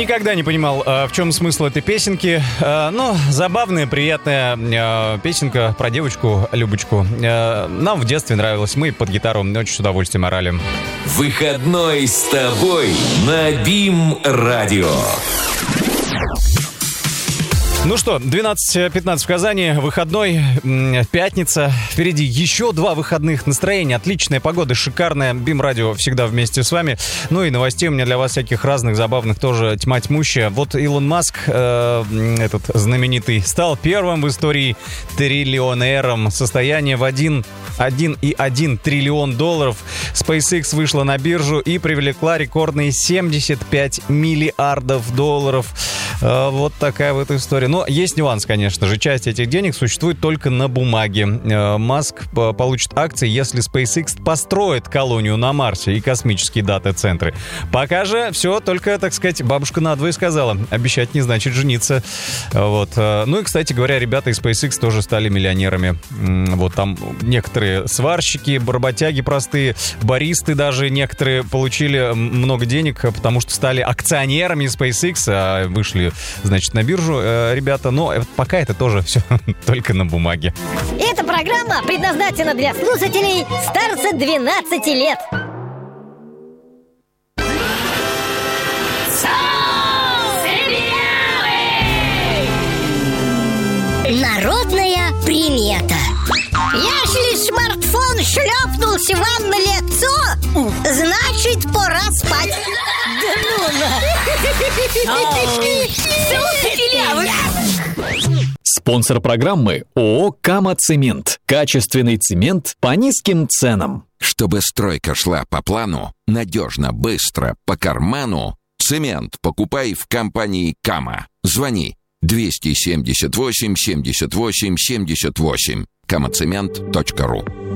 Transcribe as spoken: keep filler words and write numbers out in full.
Никогда не понимал, в чем смысл этой песенки. Ну, забавная, приятная песенка про девочку Любочку. Нам в детстве нравилось. Мы под гитару очень с удовольствием орали. Выходной с тобой на БИМ-радио. Ну что, двенадцать пятнадцать в Казани, выходной, пятница. Впереди еще два выходных. Настроение отличная, погода шикарная. БИМ-радио всегда вместе с вами. Ну и новостей у меня для вас всяких разных, забавных тоже тьма тьмущая. Вот Илон Маск, э, этот знаменитый, стал первым в истории триллионером. Состояние в один и один триллион долларов. SpaceX вышла на биржу и привлекла рекордные семьдесят пять миллиардов долларов. Э, вот такая вот история. Но есть нюанс, конечно же. Часть этих денег существует только на бумаге. Маск получит акции, если SpaceX построит колонию на Марсе и космические дата-центры. Пока же все только, так сказать, бабушка надвое сказала. Обещать не значит жениться. Вот. Ну и, кстати говоря, ребята из SpaceX тоже стали миллионерами. Вот там некоторые сварщики, работяги простые, баристы даже некоторые получили много денег, потому что стали акционерами SpaceX, а вышли, значит, на биржу ребята, но пока это тоже все только на бумаге. Эта программа предназначена для слушателей старше двенадцати лет. Народная примета. Если смартфон шлепнулся вам на лицо, значит, пора спать. Спонсор программы ООО «Кама-Цемент». Качественный цемент по низким ценам. Чтобы стройка шла по плану, надежно, быстро, по карману, цемент покупай в компании «Кама». Звони двести семьдесят восемь семьдесят восемь семьдесят восемь. камацемент точка ру.